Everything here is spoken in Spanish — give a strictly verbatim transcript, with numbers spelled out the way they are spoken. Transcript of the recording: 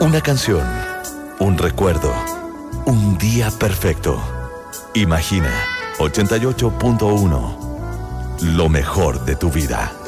Una canción, un recuerdo, un día perfecto. Imagina ochenta y ocho punto uno, lo mejor de tu vida.